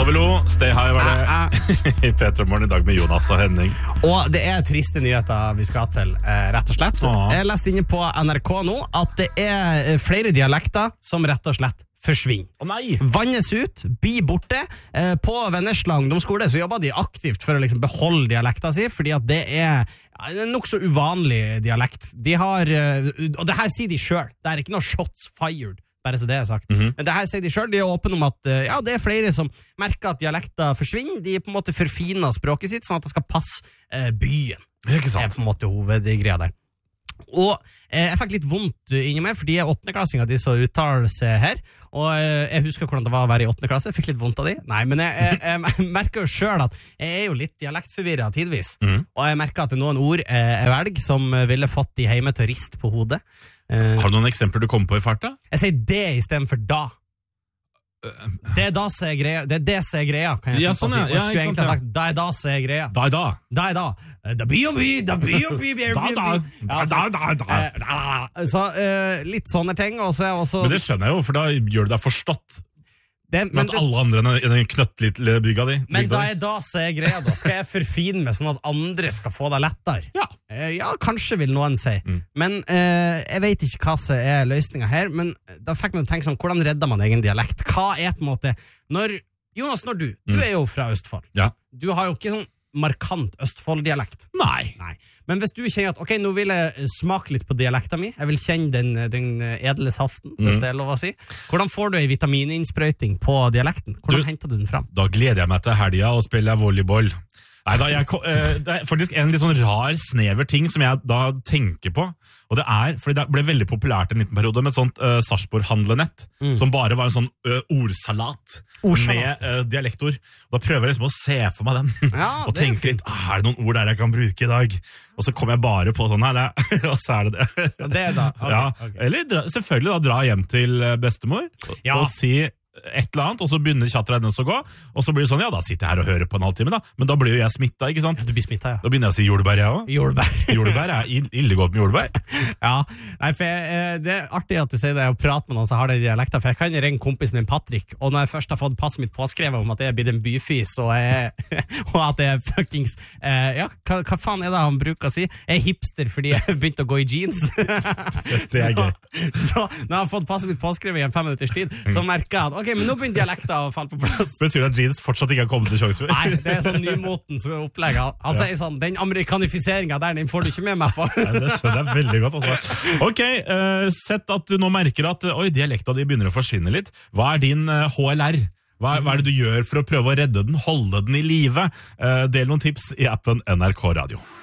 Lovelo, Stay High var det I Petremorgen I dag med Jonas og Henning. Og det triste nyheter vi skal til, rett og slett. Jeg leste inne på NRK nå at det flere dialekter som rett og slett forsvinner. Nei! Vannes ut, blir borte. På Vennesla ungdomsskole så jobber de aktivt for å liksom beholde dialekta si, fordi at det en nok så uvanlig dialekt. De har, og det her sier de selv, det ikke noe shots fired, bare så det sagt. Men det her sier de selv, de åpne om at ja, det flere som merker at dialekta forsvinner, de på en måte forfiner språket sitt, sånn at det skal passe byen. Ikke sant? Det på en måte hovedgreia der. Og jeg fikk litt vondt inni meg, fordi jeg 8.-klassinger de så uttaler seg her, og jeg husker hvordan det var å være I 8. klasse, jeg fikk litt vondt av de. Nei, men jeg merker jo selv at jeg jo litt dialektforvirret tidvis, og jeg merker at det noen ord jeg velger som ville fått de hjemme til å riste på hodet. Har du noen eksempler du kommer på I farta? Jeg sier det I stedet for da. Det da som greia. Det det som greia, kan jeg sånn, si. Ja, jeg skulle egentlig ha sagt, da som greia. Da da. Da blir jo vi. Så litt sånne ting, og så også... Men det skjønner jeg jo, for da gjør du deg forstått. Blant alle andre I den knøttlitt bygga di. Men da som greia, da skal jeg forfine meg sånn at andre skal få det lettere. Ja, kanskje vil noen si. Men jeg vet ikke hva som løsningen her, men da fikk man tenke sånn, hvordan redder man egen dialekt? Hva på en måte, Jonas, når du jo fra Østfold. Ja. Du har jo ikke sånn markant Østfold-dialekt. Nei. Men hvis du kjenner at, ok, nå vil jeg smake litt på dialekta mi, jeg vil kjenne den edle saften, hvis det lov å si. Hvordan får du en vitamininnsprøyting på dialekten? Hvordan henter du den fram? Da gleder jeg meg til helga og spiller volleyball. Neida, det faktisk en litt sånn rar, snever ting som jeg da tenker på, og det fordi det ble veldig populært en liten periode med et sånt Sarpsborg-handlenett, som bare var en sånn ordsalat med dialektord. Da prøver jeg liksom å se for meg den, og tenke litt, det noen ord der jeg kan bruke I dag? Og så kommer jeg bare på sånn her, og så det. Det da? Okay. Eller selvfølgelig da dra hjem til bestemor, og si et eller annet, og så begynner chattereiden å gå, og så blir det sånn, ja, da sitter jeg her og hører på en halvtime da, men da blir jo jeg smittet, ikke sant? Ja, du blir smittet, ja. Da begynner jeg å si jordbær, jeg også. Jordbær ille godt med jordbær. Ja, nei, for det artig at du sier det, og prater med noen som har det I dialekta, for jeg kan ringe kompisen min Patrick, og når jeg først har fått passet mitt påskrevet om at jeg blitt en byfis, og at jeg fuckings, ja, hva faen det han bruker å si? Jeg hipster fordi jeg begynte å gå I jeans. Det gøy. Så når jeg har fått passet mitt påskrevet I en 5 minutters tid, så merker jeg at, ok, men nå begynner dialekta å falle på plass. Betyr det at jeans fortsatt ikke har kommet til sjanse før? Nei, det sånn nymotens opplegg. Han sier sånn, den amerikanifiseringen der, den får du ikke med meg på. Nei, det skjønner jeg veldig godt, altså. Ok, sett at du nå merker at dialekta di begynner å forsvinne litt. Hva din HLR? Hva det du gjør for å prøve å redde den, holde den I live? Del noen tips I appen NRK Radio.